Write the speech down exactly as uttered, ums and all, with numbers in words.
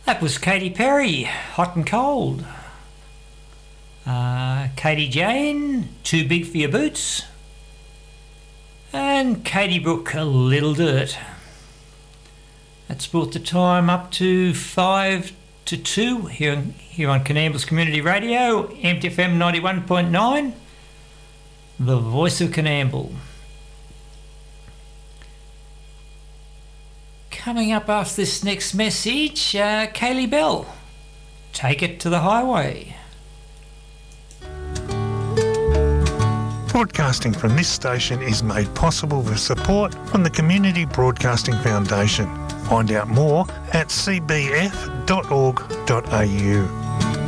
That was Katy Perry, Hot and Cold. Uh, Katie Jane, Too Big for Your Boots. And Katie Brooke, A Little Dirt. That's brought the time up to five to two here, here on Coonambles Community Radio, M T F M ninety-one point nine, the voice of Coonamble. Coming up after this next message, uh, Kaylee Bell, Take It to the Highway. Broadcasting from this station is made possible with support from the Community Broadcasting Foundation. Find out more at c b f dot org dot a u.